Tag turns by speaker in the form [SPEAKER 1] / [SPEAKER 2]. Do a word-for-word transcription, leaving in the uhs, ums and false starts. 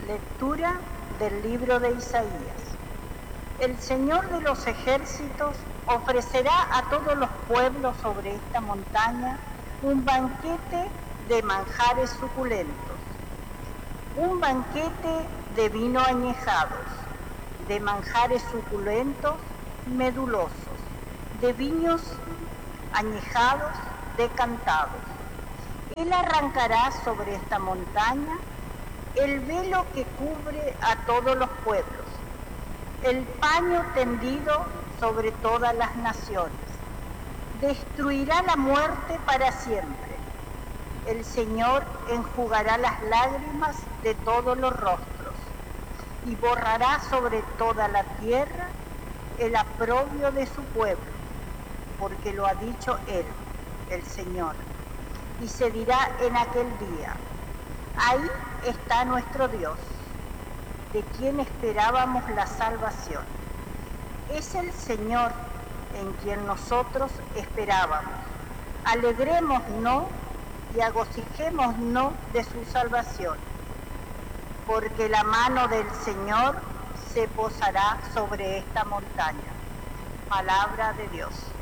[SPEAKER 1] Lectura del libro de Isaías. El Señor de los ejércitos ofrecerá a todos los pueblos sobre esta montaña un banquete de manjares suculentos, un banquete de vino añejados, de manjares suculentos, medulosos, de viños añejados, decantados. Él arrancará sobre esta montaña el velo que cubre a todos los pueblos, el paño tendido sobre todas las naciones. Destruirá la muerte para siempre. El Señor enjugará las lágrimas de todos los rostros y borrará sobre toda la tierra el oprobio de su pueblo, porque lo ha dicho Él, el Señor. Y se dirá en aquel día: ahí está nuestro Dios, de quien esperábamos la salvación. Es el Señor en quien nosotros esperábamos. Alegrémonos y agocijémonos de su salvación, porque la mano del Señor se posará sobre esta montaña. Palabra de Dios.